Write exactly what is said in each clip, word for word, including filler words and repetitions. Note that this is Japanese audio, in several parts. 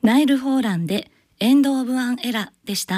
ナイル・フォーランでエンド・オブ・アン・エラでした。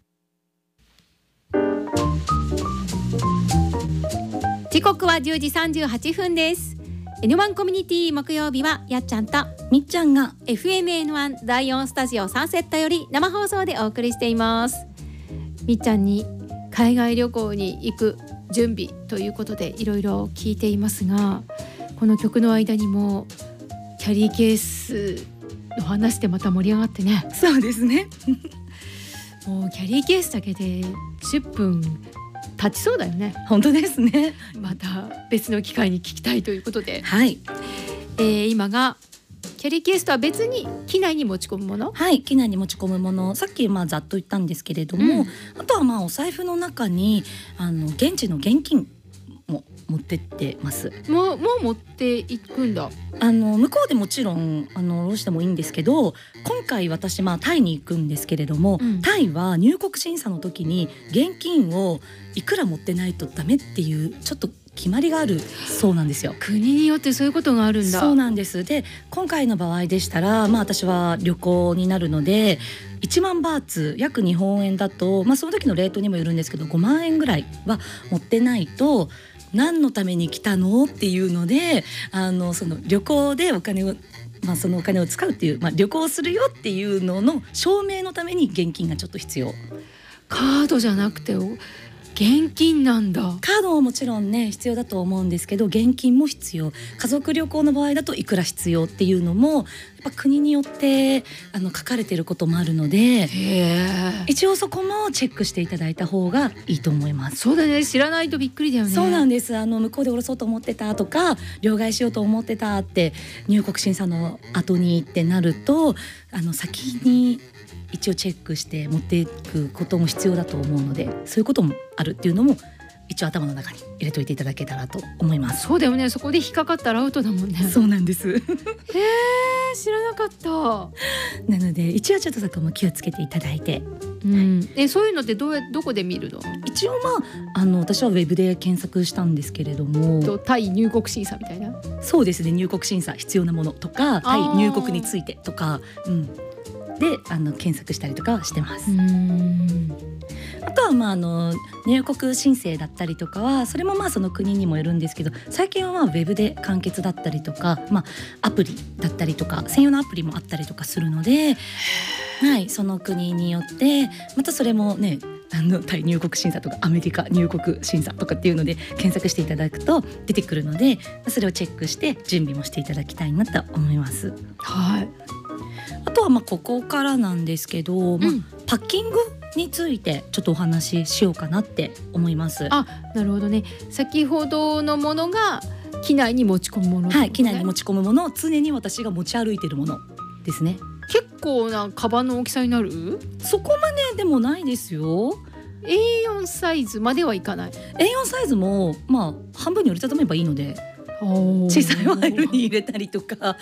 時刻はじゅうじさんじゅうはっぷんです。 エヌワン コミュニティ木曜日はやっちゃんとみっちゃんがエフエムエヌワン だいよんスタジオサンセットより生放送でお送りしています。みっちゃんに海外旅行に行く準備ということでいろいろ聞いていますが、この曲の間にもキャリーケースの話でまた盛り上がってね。 そうですねもうキャリーケースだけでじゅっぷん経ちそうだよね。 本当ですね。 また別の機会に聞きたいということで、 はい、 えー、今がキャリーケースとは別に機内に持ち込むもの。 はい、機内に持ち込むもの、さっきまあざっと言ったんですけれども、うん、あとはまあお財布の中にあの現地の現金も持ってってます。 もう、もう持っていくんだ。 あの向こうでもちろんあの下ろしてもいいんですけど、今回私まあタイに行くんですけれども、うん、タイは入国審査の時に現金をいくら持ってないとダメっていうちょっと決まりがあるそうなんですよ。 国によってそういうことがあるんだ。 そうなんです。で今回の場合でしたら、まあ、私は旅行になるのでいちまんバーツ約日本円だと、まあ、その時のレートにもよるんですけどごまんえんぐらいは持ってないと何のために来たのっていうので、あのその旅行でお金を、まあ、そのお金を使うっていう、まあ、旅行するよっていうのの証明のために現金がちょっと必要。 カードじゃなくて現金なんだ。 カードももちろんね必要だと思うんですけど、現金も必要。家族旅行の場合だといくら必要っていうのもやっぱ国によってあの書かれていることもあるので、 へー、 一応そこもチェックしていただいた方がいいと思います。 そうだね、知らないとびっくりだよね。 そうなんです。あの向こうで降ろそうと思ってたとか両替しようと思ってたって入国審査の後にってなると、あの先に一応チェックして持っていくことも必要だと思うので、そういうこともあるっていうのも一応頭の中に入れといていただけたらと思います。 そうだよね、そこで引っかかったらアウトだもんね。 そうなんですへー、 知らなかった。 なので一応ちょっとそこも気をつけていただいて、 うん、えそういうのってどうやどこで見るの？ 一応まあ、あの私はウェブで検索したんですけれども、 タイ入国審査みたいな。 そうですね、入国審査必要なものとかタイ入国についてとか、うんであの検索したりとかはしてます。うーん、あとはまああの入国申請だったりとかはそれもまあその国にもよるんですけど、最近はまあウェブで完結だったりとか、まあ、アプリだったりとか専用のアプリもあったりとかするので、はい、その国によってまたそれもね、あのタイ入国審査とかアメリカ入国審査とかっていうので検索していただくと出てくるので、それをチェックして準備もしていただきたいなと思います。 はい。 あとはまあここからなんですけど、うん、まあ、パッキングについてちょっとお話ししようかなって思います。 あ、なるほどね。先ほどのものが機内に持ち込むもの、ね、 はい、機内に持ち込むもの、常に私が持ち歩いているものですね。 結構なカバンの大きさになる？ そこまででもないですよ。 エーよん サイズまではいかない。 エーよん サイズもまあ半分に折りたためばいいので、小さいファイルに入れたりとか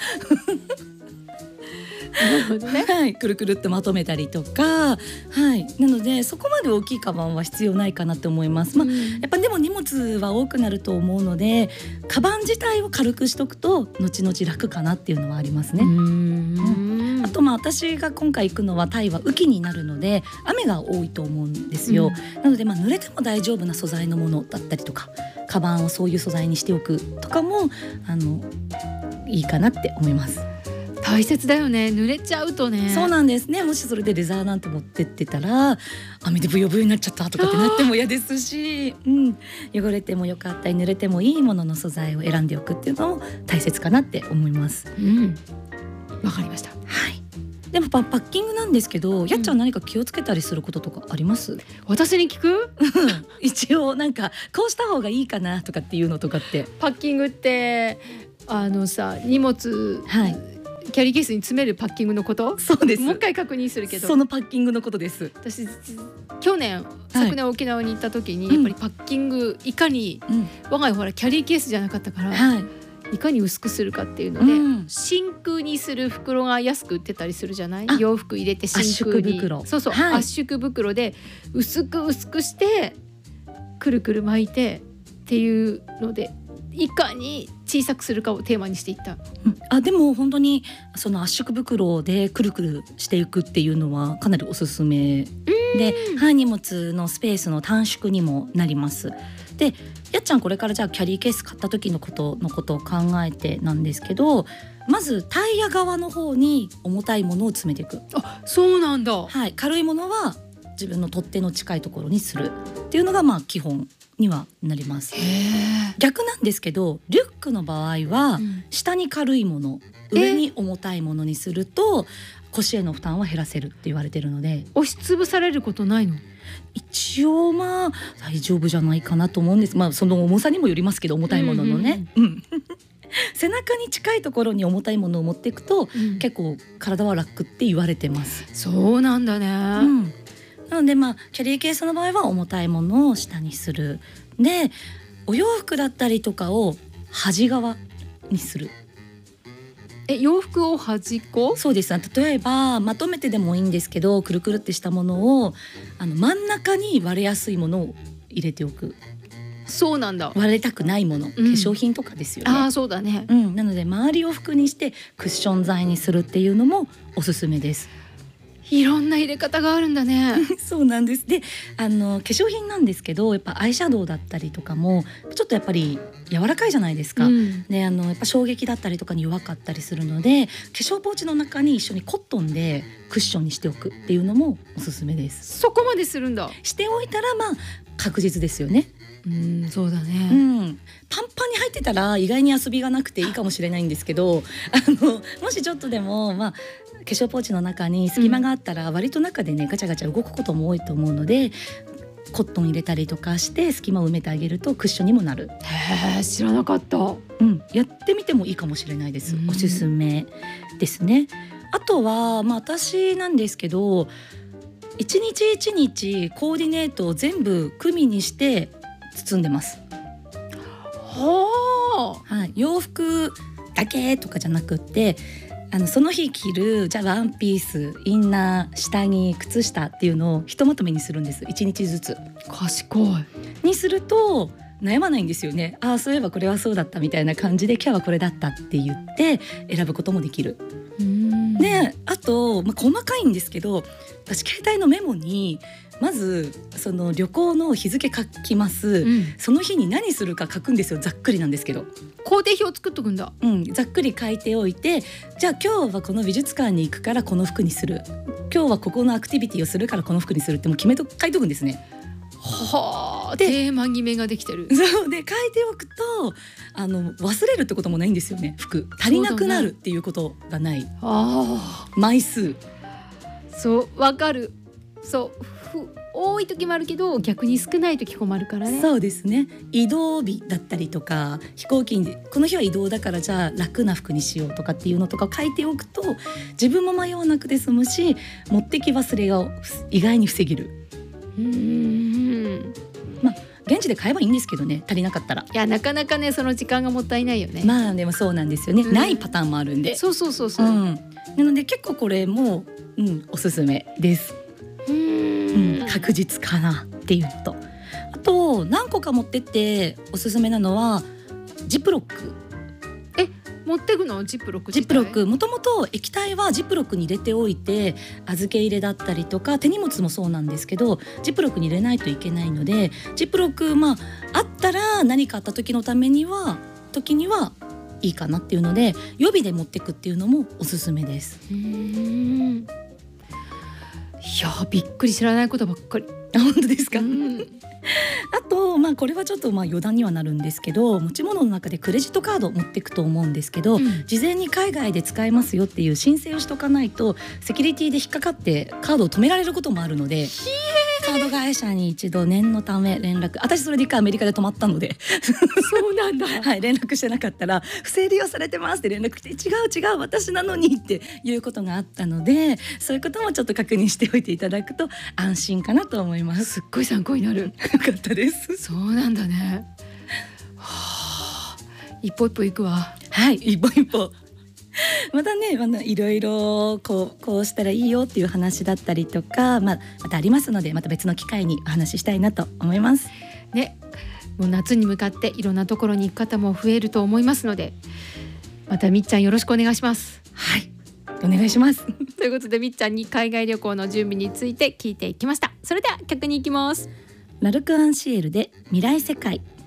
なるほどね、はい、くるくるっとまとめたりとか、はい、なのでそこまで大きいカバンは必要ないかなと思います。まあ、やっぱでも荷物は多くなると思うのでカバン自体を軽くしとくと後々楽かなっていうのはありますね。うーん、うん、あとまあ私が今回行くのはタイは雨季になるので雨が多いと思うんですよ、うん、なのでまあ濡れても大丈夫な素材のものだったりとかカバンをそういう素材にしておくとかもあのいいかなって思います。 大切だよね、濡れちゃうとね。 そうなんですね。もしそれでレザーなんて持ってってたら雨でブヨブヨになっちゃったとかってなっても嫌ですし、うん、汚れてもよかったり濡れてもいいものの素材を選んでおくっていうのも大切かなって思います。 うん、わかりました。 はい。でもパッキングなんですけど、やっちゃん何か気をつけたりすることとかあります？ 私に聞く？ 一応なんかこうした方がいいかなとかっていうのとかって。 パッキングってあのさ、荷物、はい、キャリーケースに詰めるパッキングのこと？ そうです。 もう一回確認するけど、 そのパッキングのことです。 私去年昨年沖縄に行った時に、はい、やっぱりパッキングいかに、うん、我が家ほらキャリーケースじゃなかったから、はい、いかに薄くするかっていうので、うん、真空にする袋が安く売ってたりするじゃない？洋服入れて真空に、 圧縮袋、 そうそう、はい、圧縮袋で薄く薄くしてくるくる巻いてっていうのでいかに小さくするかをテーマにしていった、 うん、あでも本当にその圧縮袋でくるくるしていくっていうのはかなりおすすめで、はい、荷物のスペースの短縮にもなります。でやっちゃんこれからじゃあキャリーケース買った時のことのことを考えてなんですけど、まずタイヤ側の方に重たいものを詰めていく。 あ、そうなんだ。 はい、軽いものは自分の取っ手の近いところにするっていうのがまあ基本にはなります。逆なんですけどリュックの場合は、うん、下に軽いもの上に重たいものにすると腰への負担は減らせるって言われてるので。 押しつぶされることないの？ 一応まあ大丈夫じゃないかなと思うんです。まあその重さにもよりますけど、重たいもののね、うんうんうん背中に近いところに重たいものを持っていくと、うん、結構体は楽って言われてます。 そうなんだね、うん、 なのでまあキャリーケースの場合は重たいものを下にする。でお洋服だったりとかを端側にする。 え、洋服を端っこ？ そうです。例えばまとめてでもいいんですけど、くるくるってしたものをあの真ん中に割れやすいものを入れておく。 そうなんだ。 割れたくないもの、うん、化粧品とかですよね。 あ、そうだね、 うん、なので周りを服にしてクッション材にするっていうのもおすすめです。 いろんな入れ方があるんだねそうなんです。であの化粧品なんですけど、やっぱアイシャドウだったりとかもちょっとやっぱり柔らかいじゃないですか、うん、であのやっぱ衝撃だったりとかに弱かったりするので、化粧ポーチの中に一緒にコットンでクッションにしておくっていうのもおすすめです。 そこまでするんだ。 しておいたらまあ確実ですよね。 うん、そうだね、 うん、パンパンに入ってたら意外に遊びがなくていいかもしれないんですけど、あのもしちょっとでも、まあ、化粧ポーチの中に隙間があったら割と中でねガチャガチャ動くことも多いと思うので、コットン入れたりとかして隙間を埋めてあげるとクッションにもなる。 へー、知らなかった。うん、やってみてもいいかもしれないです。おすすめですね。あとは、まあ、私なんですけど一日一日コーディネートを全部組にして包んでます。 はあ、はい、洋服だけとかじゃなくって、あのその日着るじゃあワンピース、インナー、下着、靴下っていうのをひとまとめにするんです。いちにちずつ。 賢い。にすると悩まないんですよね。ああ、そういえばこれはそうだったみたいな感じで今日はこれだったって言って選ぶこともできる。うーん、ね、あと、まあ、細かいんですけど、私携帯のメモにまずその旅行の日付書きます、うん、その日に何するか書くんですよ。ざっくりなんですけど工程表作っとくんだ、 うん、ざっくり書いておいて、じゃあ今日はこの美術館に行くからこの服にする、今日はここのアクティビティをするからこの服にするってもう決めと書いとくんですね。 はあ、テーマ決めができてる。 そうで書いておくとあの忘れるってこともないんですよね。服足りなくなるっていうことがない、あ枚数。 そうわかる。そう多い時もあるけど逆に少ない時困るからね。 そうですね。移動日だったりとか飛行機でこの日は移動だからじゃあ楽な服にしようとかっていうのとか書いておくと自分も迷わなくて済むし、持ってき忘れが意外に防げる。うーん、まあ現地で買えばいいんですけどね、足りなかったら。 いやなかなかねその時間がもったいないよね。 まあでもそうなんですよね、うん、ないパターンもあるんで。 そうそうそうそう、うん、 なので結構これも、うん、おすすめです。うーん、うん、確実かなっていうと、あと何個か持ってっておすすめなのはジップロック。 え、持ってくの？ジップロックジップロックもともと液体はジップロックに入れておいて預け入れだったりとか手荷物もそうなんですけどジップロックに入れないといけないので、ジップロック、まあ、あったら何かあった時のためには時にはいいかなっていうので予備で持ってくっていうのもおすすめです。うーん、 いやびっくり、知らないことばっかり。 本当ですか？うん、 あと、まあ、これはちょっとまあ余談にはなるんですけど、持ち物の中でクレジットカードを持っていくと思うんですけど、うん、事前に海外で使えますよっていう申請をしとかないとセキュリティで引っかかってカードを止められることもあるので、カード会社に一度念のため連絡、私それで一回アメリカで止まったのでそうなんだはい、連絡してなかったら不正利用されてますって連絡して、違う違う私なのにっていうことがあったので、そういうこともちょっと確認しておいていただくと安心かなと思います。 すっごい参考になる。 よかったです。 そうなんだね。はあ、一歩一歩行くわ。 はい、一歩一歩またね、まだいろいろこう、こうしたらいいよっていう話だったりとか、まあ、またありますのでまた別の機会にお話ししたいなと思います。 ね、 もう夏に向かっていろんなところに行く方も増えると思いますので、またみっちゃんよろしくお願いします。 はい、お願いしますということでみっちゃんに海外旅行の準備について聞いていきました。それでは曲に行きます。 ラルク・アンシエルで未来世界。